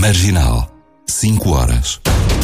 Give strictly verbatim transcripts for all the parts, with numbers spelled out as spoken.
Marginal, cinco horas.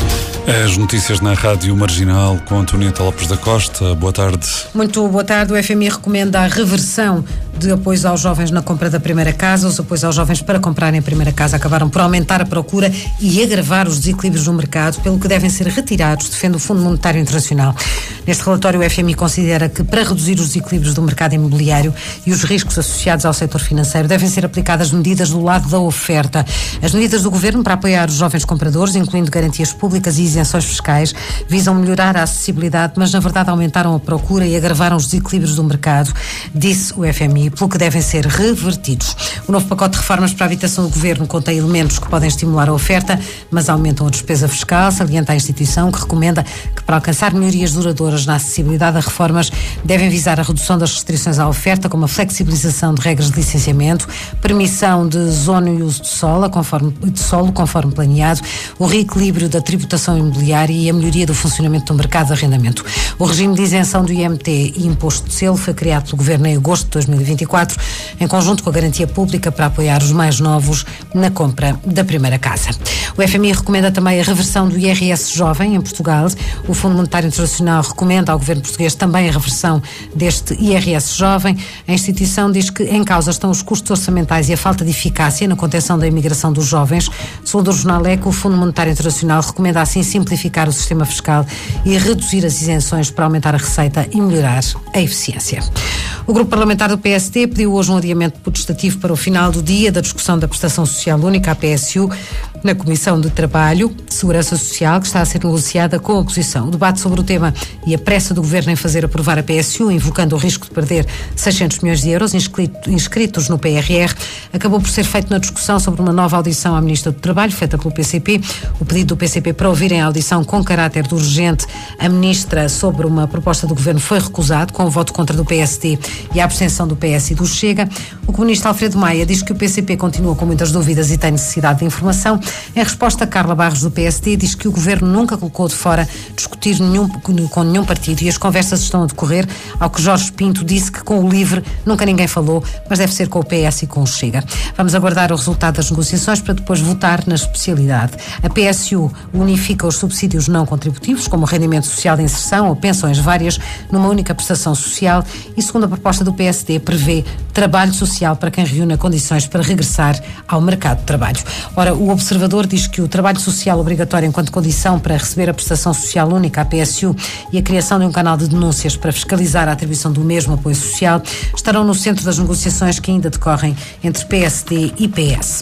As notícias na Rádio Marginal com Antonieta Lopes da Costa. Boa tarde. Muito boa tarde. O F M I recomenda a reversão de apoios aos jovens na compra da primeira casa. Os apoios aos jovens para comprarem a primeira casa acabaram por aumentar a procura e agravar os desequilíbrios no mercado, pelo que devem ser retirados, defende o Fundo Monetário Internacional. Neste relatório, o F M I considera que, para reduzir os desequilíbrios do mercado imobiliário e os riscos associados ao setor financeiro, devem ser aplicadas medidas do lado da oferta. As medidas do Governo para apoiar os jovens compradores, incluindo garantias públicas e isenções fiscais, visam melhorar a acessibilidade, mas na verdade aumentaram a procura e agravaram os desequilíbrios do mercado, disse o F M I, pelo que devem ser revertidos. O novo pacote de reformas para a habitação do Governo contém elementos que podem estimular a oferta, mas aumentam a despesa fiscal, salienta a instituição, que recomenda que, para alcançar melhorias duradouras na acessibilidade, as reformas devem visar a redução das restrições à oferta, como a flexibilização de regras de licenciamento, permissão de zona e uso de solo, conforme, de solo, conforme planeado, o reequilíbrio da tributação imobiliária e a melhoria do funcionamento do mercado de arrendamento. O regime de isenção do I M T e imposto de selo foi criado pelo Governo em agosto de dois mil e vinte e quatro, em conjunto com a garantia pública para apoiar os mais novos na compra da primeira casa. O F M I recomenda também a reversão do I R S jovem em Portugal. O Fundo Monetário Internacional recomenda ao Governo português também a reversão deste I R S jovem. A instituição diz que em causa estão os custos orçamentais e a falta de eficácia na contenção da imigração dos jovens. Segundo o jornal Eco, o Fundo Monetário Internacional recomenda assim simplificar o sistema fiscal e reduzir as isenções para aumentar a receita e melhorar a eficiência. O Grupo Parlamentar do P S D pediu hoje um adiamento potestativo para o final do dia da discussão da Prestação Social Única, a P S U, na Comissão de Trabalho e Segurança Social, que está a ser negociada com a oposição. O debate sobre o tema e a pressa do Governo em fazer aprovar a P S U, invocando o risco de perder seiscentos milhões de euros inscritos no P R R, acabou por ser feito na discussão sobre uma nova audição à Ministra do Trabalho, feita pelo P C P. O pedido do P C P para ouvir em audição com caráter de urgente a Ministra sobre uma proposta do Governo foi recusado, com o voto contra do P S D e a abstenção do P S e do Chega. O comunista Alfredo Maia diz que o P C P continua com muitas dúvidas e tem necessidade de informação. Em resposta, Carla Barros, do P S D, diz que o Governo nunca colocou de fora discutir nenhum, com nenhum partido e as conversas estão a decorrer, ao que Jorge Pinto disse que com o LIVRE nunca ninguém falou, mas deve ser com o P S e com o Chega. Vamos aguardar o resultado das negociações para depois votar na especialidade. A P S U unifica os subsídios não contributivos, como o rendimento social de inserção ou pensões várias, numa única prestação social e, segundo a proposta do P S D, prevê trabalho social para quem reúna condições para regressar ao mercado de trabalho. Ora, o Observador diz que o trabalho social obrigatório enquanto condição para receber a prestação social única, a P S U, e a criação de um canal de denúncias para fiscalizar a atribuição do mesmo apoio social estarão no centro das negociações que ainda decorrem entre P S D e P S.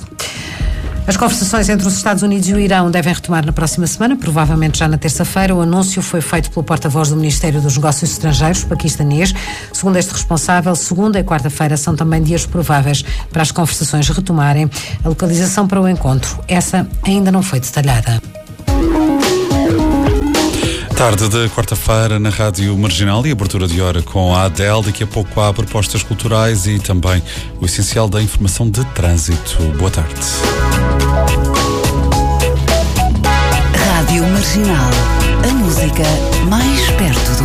As conversações entre os Estados Unidos e o Irão devem retomar na próxima semana, provavelmente já na terça-feira. O anúncio foi feito pelo porta-voz do Ministério dos Negócios Estrangeiros, paquistanês. Segundo este responsável, segunda e quarta-feira são também dias prováveis para as conversações retomarem. A localização para o encontro, essa ainda não foi detalhada. Tarde de quarta-feira na Rádio Marginal e abertura de hora com a Adele. Daqui a pouco há propostas culturais e também o essencial da informação de trânsito. Boa tarde. Rádio Marginal. A música mais perto do